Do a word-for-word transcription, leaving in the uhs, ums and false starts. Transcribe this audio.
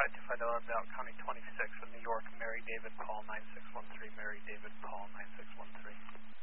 five two five Delta out County twenty-six of New York, Mary David call nine six one three, Mary David call nine six one three.